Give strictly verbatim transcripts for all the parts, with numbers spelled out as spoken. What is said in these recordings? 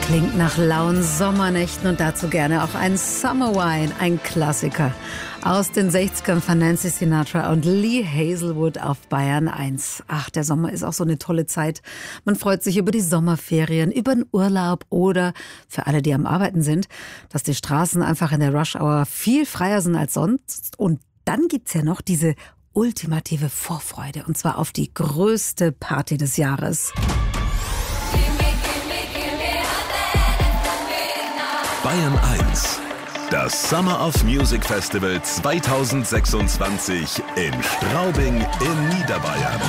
Klingt nach lauen Sommernächten und dazu gerne auch ein Summer Wine, ein Klassiker. Aus den sechzigern von Nancy Sinatra und Lee Hazelwood auf Bayern eins. Ach, der Sommer ist auch so eine tolle Zeit. Man freut sich über die Sommerferien, über den Urlaub oder für alle, die am Arbeiten sind, dass die Straßen einfach in der Rush Hour viel freier sind als sonst. Und dann gibt's ja noch diese ultimative Vorfreude und zwar auf die größte Party des Jahres. Bayern eins. Das Summer of Music Festival zweitausendsechsundzwanzig in Straubing in Niederbayern.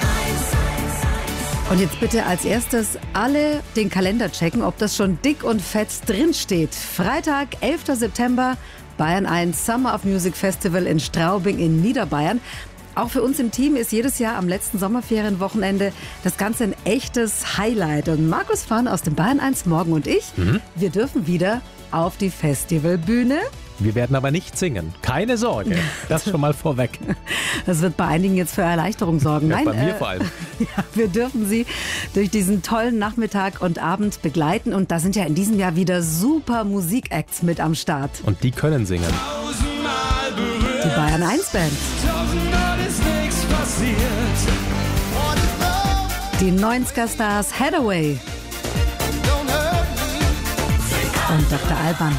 Und jetzt bitte als erstes alle den Kalender checken, ob das schon dick und fett drinsteht. Freitag, elfter September, Bayern eins Summer of Music Festival in Straubing in Niederbayern. Auch für uns im Team ist jedes Jahr am letzten Sommerferienwochenende das Ganze ein echtes Highlight. Und Markus Fahn aus dem Bayern eins Morgen und ich, mhm. wir dürfen wieder auf die Festivalbühne. Wir werden aber nicht singen. Keine Sorge. Das schon mal vorweg. Das wird bei einigen jetzt für Erleichterung sorgen. Ja, Nein, bei mir äh, vor allem. Ja, wir dürfen Sie durch diesen tollen Nachmittag und Abend begleiten. Und da sind ja in diesem Jahr wieder super Musikacts mit am Start. Und die können singen. Die Bayern eins Band. Die neunziger Stars Hathaway. Und Doktor Alban.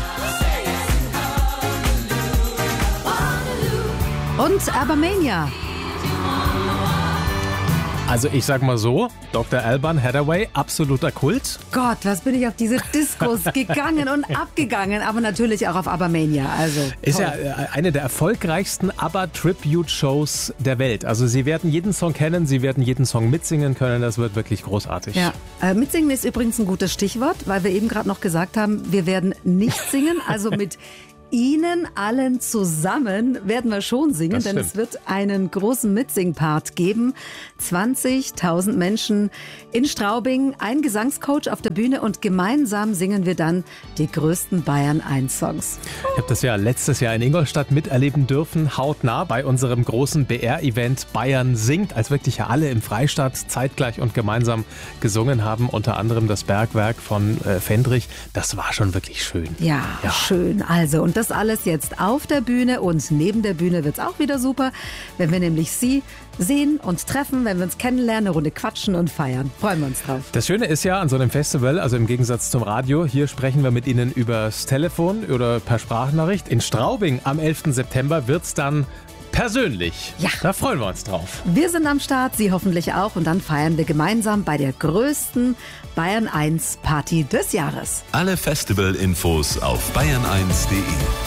Und Abermania. Also ich sag mal so, Doktor Alban, Hathaway, absoluter Kult. Gott, was bin ich auf diese Diskos gegangen und abgegangen, aber natürlich auch auf Abermania. Also, ist ja eine der erfolgreichsten ABBA-Tribute-Shows der Welt. Also Sie werden jeden Song kennen, Sie werden jeden Song mitsingen können, das wird wirklich großartig. Ja, äh, mitsingen ist übrigens ein gutes Stichwort, weil wir eben gerade noch gesagt haben, wir werden nicht singen, also mit Ihnen allen zusammen werden wir schon singen, denn es wird einen großen Mitsing-Part geben. zwanzigtausend Menschen in Straubing, ein Gesangscoach auf der Bühne und gemeinsam singen wir dann die größten Bayern eins Songs. Ich habe das ja letztes Jahr in Ingolstadt miterleben dürfen, hautnah bei unserem großen B R-Event Bayern singt, als wirklich ja alle im Freistaat zeitgleich und gemeinsam gesungen haben, unter anderem das Bergwerk von äh, Fendrich. Das war schon wirklich schön. Ja, ja, schön. Also, und das alles jetzt auf der Bühne und neben der Bühne wird es auch wieder super, wenn wir nämlich Sie sehen und treffen, wenn wir uns kennenlernen, eine Runde quatschen und feiern. Freuen wir uns drauf. Das Schöne ist ja an so einem Festival, also im Gegensatz zum Radio, hier sprechen wir mit Ihnen übers Telefon oder per Sprachnachricht. In Straubing am elften September wird es dann persönlich. Ja. Da freuen wir uns drauf. Wir sind am Start, Sie hoffentlich auch. Und dann feiern wir gemeinsam bei der größten Bayern eins Party des Jahres. Alle Festival-Infos auf bayern eins punkt de.